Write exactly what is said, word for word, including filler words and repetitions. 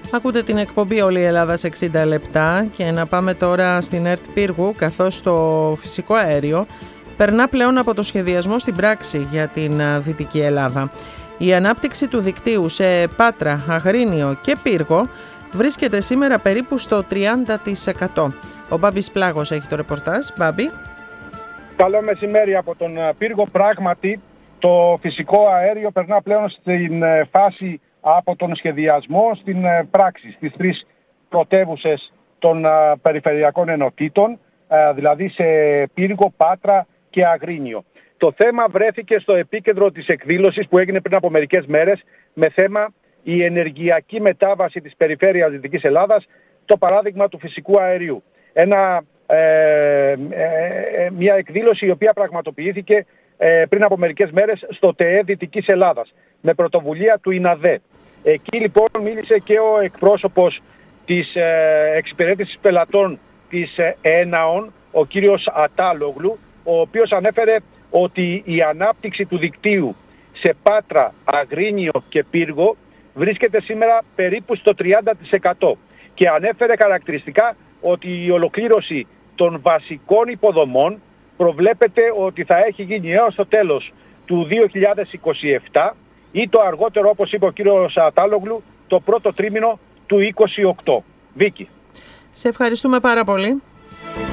Ακούτε την εκπομπή «Όλη η Ελλάδα σε εξήντα λεπτά» και να πάμε τώρα στην ΕΡΤ Πύργου, καθώς το φυσικό αέριο περνά πλέον από το σχεδιασμό στην πράξη για την Δυτική Ελλάδα. Η ανάπτυξη του δικτύου σε Πάτρα, Αγρίνιο και Πύργο βρίσκεται σήμερα περίπου στο τριάντα τοις εκατό. Ο Μπάμπης Πλάγος έχει το ρεπορτάζ. Μπάμπη. Καλό μεσημέρι από τον Πύργο. Πράγματι, το φυσικό αέριο περνά πλέον στην φάση από τον σχεδιασμό στην πράξη, στις τρεις πρωτεύουσες των περιφερειακών ενωτήτων, δηλαδή σε Πύργο, Πάτρα και Αγρίνιο. Το θέμα βρέθηκε στο επίκεντρο της εκδήλωσης που έγινε πριν από μερικές μέρες με θέμα η ενεργειακή μετάβαση της περιφέρειας Δυτικής Ελλάδας, το παράδειγμα του φυσικού αερίου. Ένα, ε, ε, μια εκδήλωση η οποία πραγματοποιήθηκε ε, πριν από μερικές μέρες στο ΤΕΕ Δυτικής Ελλάδας με πρωτοβουλία του ΙΝΑΔΕ. Εκεί λοιπόν μίλησε και ο εκπρόσωπος της ε, εξυπηρέτησης πελατών της ε, ΕΝΑΟΝ, ο κύριος Ατάλογλου, ο οποίος ανέφερε ότι η ανάπτυξη του δικτύου σε Πάτρα, Αγρίνιο και Πύργο βρίσκεται σήμερα περίπου στο τριάντα τοις εκατό και ανέφερε χαρακτηριστικά ότι η ολοκλήρωση των βασικών υποδομών προβλέπεται ότι θα έχει γίνει έως το τέλος του δύο χιλιάδες είκοσι επτά ή το αργότερο, όπως είπε ο κύριος Ατάλογλου, το πρώτο τρίμηνο του είκοσι οκτώ. Βίκη. Σε ευχαριστούμε πάρα πολύ.